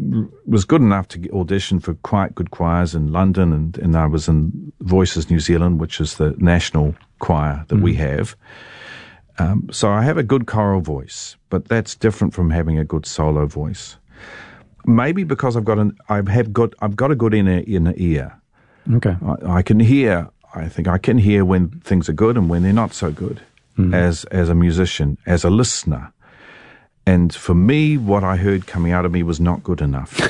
was good enough to audition for quite good choirs in London, and I was in Voices New Zealand, which is the national choir that we have. So I have a good choral voice, but that's different from having a good solo voice. Maybe because I've got a good inner ear. Okay. I can hear. I think I can hear when things are good and when they're not so good, as a musician, as a listener. And for me, what I heard coming out of me was not good enough.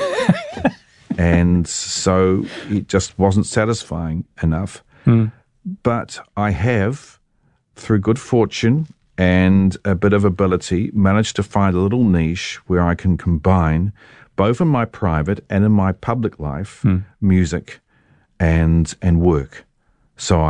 And so it just wasn't satisfying enough. But I have, through good fortune and a bit of ability, managed to find a little niche where I can combine, both in my private and in my public life, music and work. So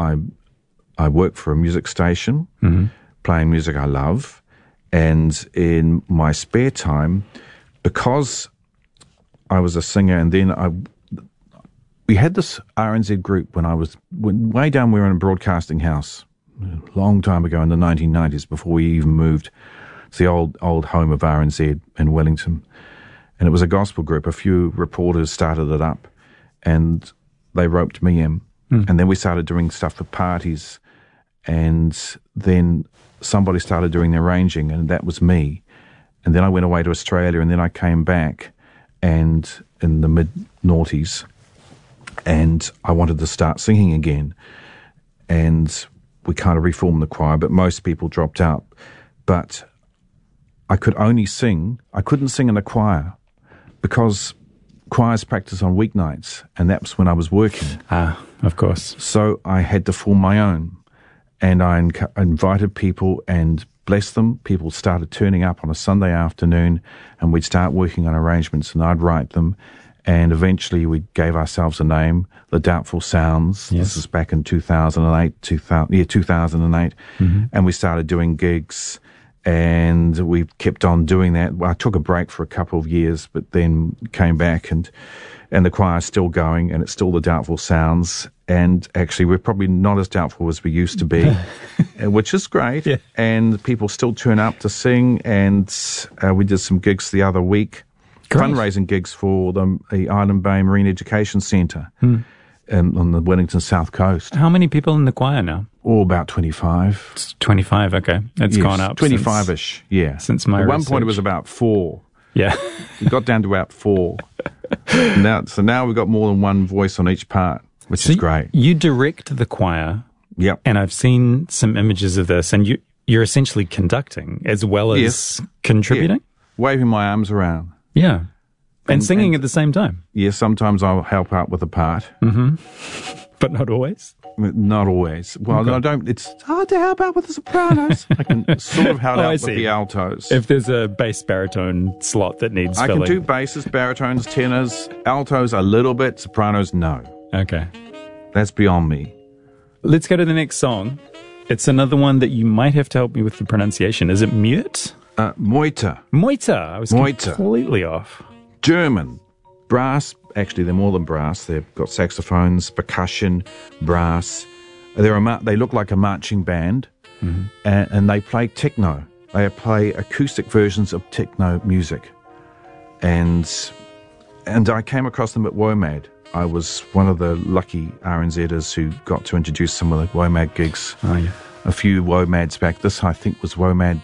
I work for a music station, playing music I love. And in my spare time, because I was a singer, and then we had this RNZ group way down. We were in a broadcasting house a long time ago in the 1990s, before we even moved to the old home of RNZ in Wellington. And it was a gospel group. A few reporters started it up, and they roped me in. And then we started doing stuff for parties, and then somebody started doing the arranging, and that was me. And then I went away to Australia, and then I came back, and in the mid-noughties, and I wanted to start singing again. And we kind of reformed the choir, but most people dropped out. But I could only sing. I couldn't sing in a choir because choirs practice on weeknights, and that's when I was working. Of course. So I had to form my own. And I invited people, and bless them, people started turning up on a Sunday afternoon, and we'd start working on arrangements, and I'd write them. And eventually we gave ourselves a name, The Doubtful Sounds. Yes. This is back in 2008. And we started doing gigs, and we kept on doing that. I took a break for a couple of years, but then came back, and the choir's still going, and it's still The Doubtful Sounds. And actually, we're probably not as doubtful as we used to be, which is great. Yeah. And people still turn up to sing. And we did some gigs the other week, fundraising gigs for the Island Bay Marine Education Centre on the Wellington South Coast. How many people in the choir now? Oh, about 25. It's 25, okay. It's gone up. 25-ish, yeah. Since my At one research. point, it was about 4. Yeah. It got down to about 4. So now we've got more than one voice on each part, which is great. You direct the choir. Yep. And I've seen some images of this, and you're essentially conducting as well as contributing? Yeah. Waving my arms around. Yeah. And singing at the same time. Yeah, sometimes I'll help out with a part. But not always? Not always. Well, I don't. It's hard to help out with the sopranos. I can sort of help out with the altos. If there's a bass baritone slot that needs filling. I can do basses, baritones, tenors, altos a little bit, sopranos no. Okay. That's beyond me. Let's go to the next song. It's another one that you might have to help me with the pronunciation. Is it Mute? Moita. Moita. I was completely off. German. Brass. Actually, they're more than brass. They've got saxophones, percussion, brass. They look like a marching band, and they play techno. They play acoustic versions of techno music. And I came across them at WOMAD. I was one of the lucky RNZers who got to introduce some of the WOMAD gigs. Oh, yeah. A few WOMADs back. This, I think, was WOMAD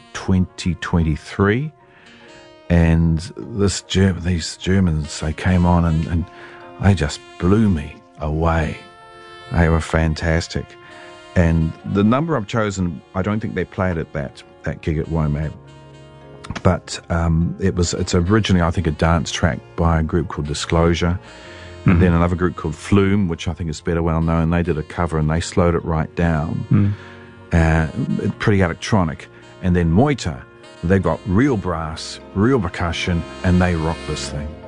2023. And these Germans, they came on and they just blew me away. They were fantastic. And the number I've chosen, I don't think they played at that gig at WOMAD. But it's originally, I think, a dance track by a group called Disclosure. And then another group called Flume, which I think is better well known. They did a cover and they slowed it right down. Pretty electronic. And then Moita, they've got real brass, real percussion, and they rock this thing.